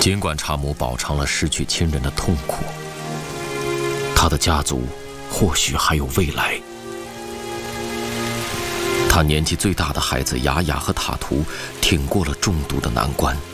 尽管查姆饱尝了失去亲人的痛苦，他的家族或许还有未来。他年纪最大的孩子雅雅和塔图挺过了重度的难关。